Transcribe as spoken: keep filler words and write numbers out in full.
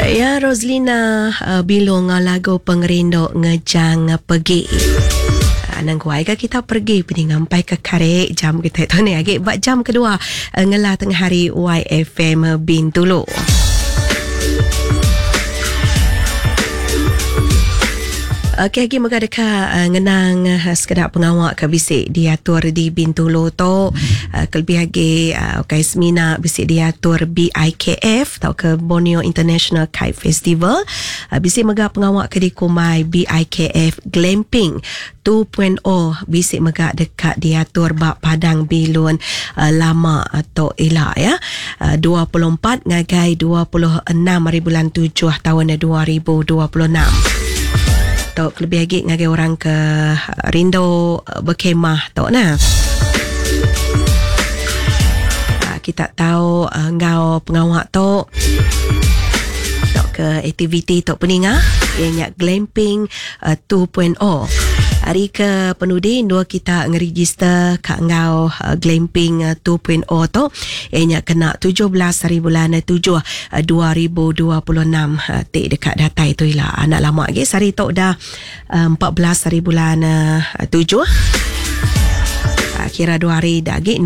Ya, Roslina uh, bilong lagu pengerindo ngejang pergi. Nang kuai ke kita pergi pergi ngampai ke karek jam kita tu ni agak buat jam kedua uh, ngelah tengah hari Y F M Bintulu. Okey, lagi moga dekat uh, ngenang uh, sekedar pengawak ke bisik diatur di Bintulu tu. Uh, kelebih lagi uh, okay, semina bisik diatur B I K F atau ke Borneo International Kite Festival. Uh, bisik moga pengawak ke di Kumai B I K F Glamping dua titik kosong bisik moga dekat diatur bak Padang Bilun uh, lama atau elak ya. Uh, dua puluh empat ngagai dua puluh enam hari bulan tujuh tahun dua ribu dua puluh enam. Tok lebih lagi ngagai orang ke rindu berkemah tok nah. Kita tahu uh, ngau pengawak tok tok ke aktiviti tok peningah ianya glamping uh, dua titik kosong. Hari ke penudi dua kita ngeregister kat ngau uh, glamping uh, dua titik kosong tu ianya kena tujuh belas hari bulan tujuh uh, dua ribu dua puluh enam uh, tik dekat data itu lah anak lama lagi hari tu dah uh, empat belas hari bulan uh, tujuh uh, kira dua hari dah lagi